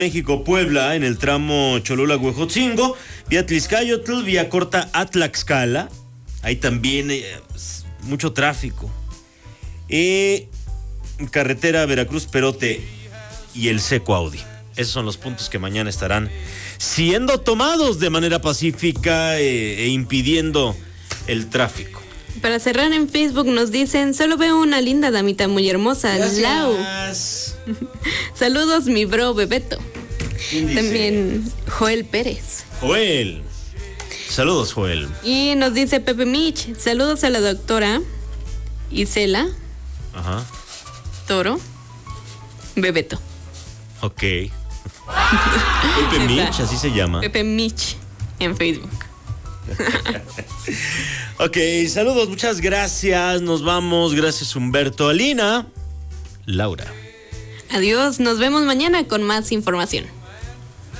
México-Puebla en el tramo Cholula-Huejotzingo, vía Tliscayotl, vía corta a Tlaxcala. Ahí también mucho tráfico. Carretera Veracruz-Perote y el Seco Audi. Esos son los puntos que mañana estarán siendo tomados de manera pacífica e impidiendo el tráfico. Para cerrar, en Facebook nos dicen: solo veo una linda damita muy hermosa. Gracias. Lau. Saludos, mi bro Bebeto. También Joel Pérez. Joel. Saludos, Joel. Y nos dice Pepe Mich: saludos a la doctora Isela. Ajá. Toro. Bebeto. Ok. Pepe Mich, así se llama. Pepe Mich en Facebook. Ok, saludos, muchas gracias. Nos vamos. Gracias, Humberto. Alina. Laura. Adiós, nos vemos mañana con más información.